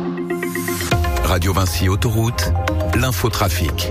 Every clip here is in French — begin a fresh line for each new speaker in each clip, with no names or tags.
Radio Vinci Autoroute, l'infotrafic.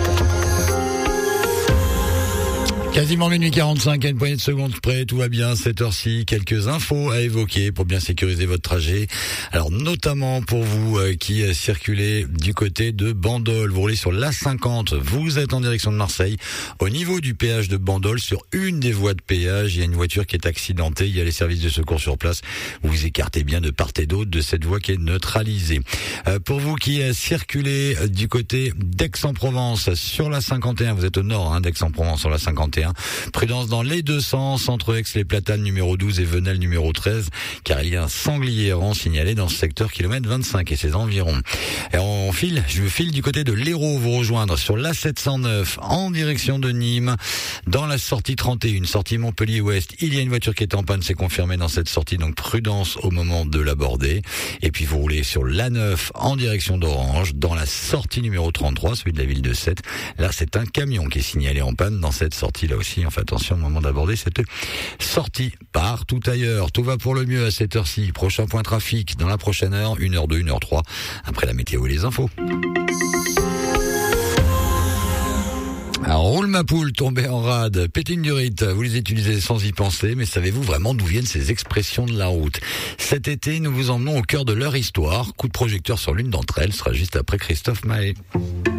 Quasiment minuit 45, à une poignée de secondes près, tout va bien, cette heure-ci. Quelques infos à évoquer pour bien sécuriser votre trajet. Alors, notamment pour vous qui circulez du côté de Bandol, vous roulez sur l'A50, vous êtes en direction de Marseille. Au niveau du péage de Bandol, sur une des voies de péage, il y a une voiture qui est accidentée, il y a les services de secours sur place. Vous vous écartez bien de part et d'autre de cette voie qui est neutralisée. Pour vous qui circulez du côté d'Aix-en-Provence, sur la 51, vous êtes au nord d'Aix-en-Provence, sur la 51, prudence dans les deux sens, entre Aix-les-Platanes numéro 12 et Venelle numéro 13, car il y a un sanglier errant signalé dans ce secteur kilomètre 25 et ses environs. Et je file du côté de l'Hérault, vous rejoindre sur l'A709 en direction de Nîmes, dans la sortie 31, sortie Montpellier-Ouest. Il y a une voiture qui est en panne, c'est confirmé dans cette sortie, donc prudence au moment de l'aborder. Et puis vous roulez sur l'A9 en direction d'Orange, dans la sortie numéro 33, celui de la ville de Sète. Là, c'est un camion qui est signalé en panne dans cette sortie là aussi. On fait attention au moment d'aborder cette sortie. Partout ailleurs, tout va pour le mieux à cette heure-ci. Prochain point trafic dans la prochaine heure, 1h02, 1h03, après la météo et les infos. Alors, roule ma poule, tombé en rade, pétine du rite, vous les utilisez sans y penser, mais savez-vous vraiment d'où viennent ces expressions de la route? Cet été, nous vous emmenons au cœur de leur histoire. Coup de projecteur sur l'une d'entre elles sera juste après Christophe Maé.